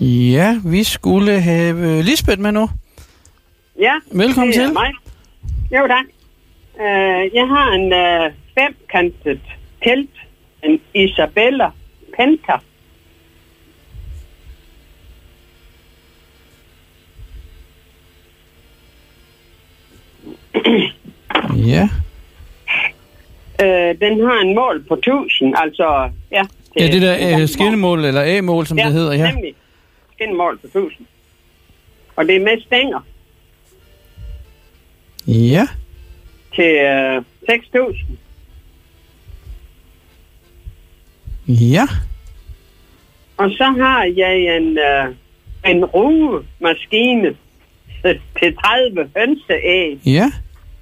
Ja, vi skulle have Lisbeth med nu. Ja, velkommen til. Mig. Jo, tak. Jeg har en femkantet telt, en Isabella Penta. Ja. Den har en mål på 1000, altså... Ja, det der skinnemål, eller A-mål, som det hedder, ja. Nemlig. Skinnemål på 1000. Og det er med stænger. Ja. Til 6000. Ja. Og så har jeg en rugemaskine til 30 hønseæg. Ja.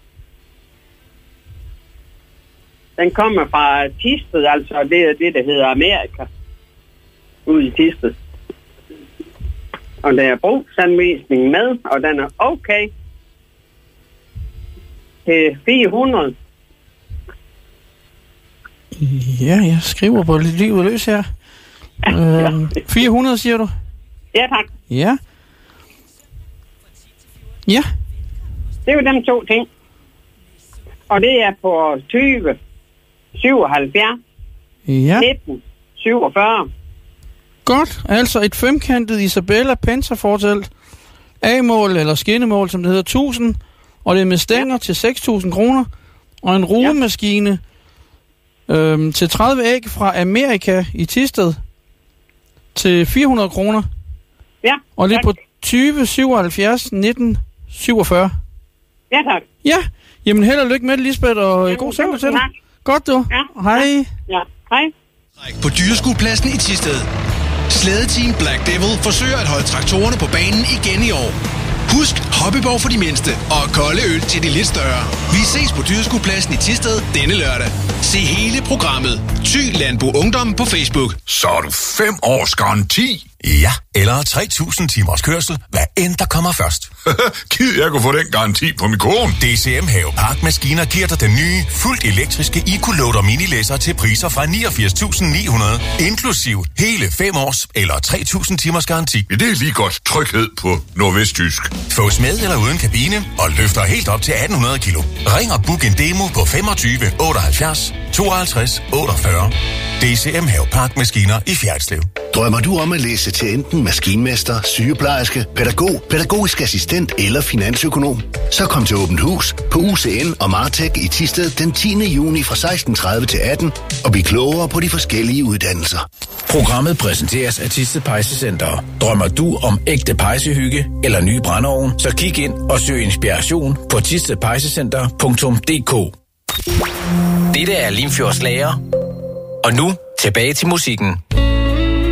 Den kommer fra Thisted, altså det er det, der hedder Amerika. Ude i Thisted. Og der er brugsanvisning med, og den er okay. Til 400. Ja, jeg skriver på lidt livet løs her. 400, siger du? Ja, tak. Ja. Ja. Det er jo dem 2 ting. Og det er på 20, 77, ja. 19, 47. Godt. Altså et femkantet Isabella Penta-fortelt. A-mål eller skinnemål, som det hedder, 1000. Og det er med stænger til 6.000 kroner. Og en rugemaskine til 30 æg fra Amerika i Thisted til 400 kroner. Ja, og det er på 20, 77, 19, 47. Ja, tak. Ja, jamen held og lykke med det, Lisbeth, og god søndag til dig. Godt, du. Ja. Hej. Ja, hej. På Dyreskuepladsen i Thisted. Slædeteam Black Devil forsøger at holde traktorerne på banen igen i år. Husk hobbyborg for de mindste og kolde øl til de lidt større. Vi ses på Dyreskuepladsen i Thisted denne lørdag. Se hele programmet. Thy Landbrug Ungdom på Facebook. Så er du 5 års garanti. Ja, eller 3.000 timers kørsel, hvad end der kommer først. Gid jeg kunne få den garanti på min kone. DCM Have Park Maskiner giver dig den nye, fuldt elektriske EcoLoader minilæsser til priser fra 89.900, inklusiv hele 5 års eller 3.000 timers garanti. Ja, det er lige godt tryghed på nordvestjysk. Fås med eller uden kabine og løfter helt op til 1.800 kilo. Ring og book en demo på 25 78 52 48. DCM Have Park Maskiner i Fjerritslev. Drømmer du om at læse til enten maskinmester, sygeplejerske, pædagog, pædagogisk assistent eller finansøkonom? Så kom til Åbent Hus på UCN og Martech i Thisted den 10. juni fra 16:30 til 18 og bliv klogere på de forskellige uddannelser. Programmet præsenteres af Thisted Pejsecenter. Drømmer du om ægte pejsehygge eller ny brændeovn, så kig ind og søg inspiration på thistedpejsecenter.dk. Dette er Limfjords Lager. Og nu tilbage til musikken.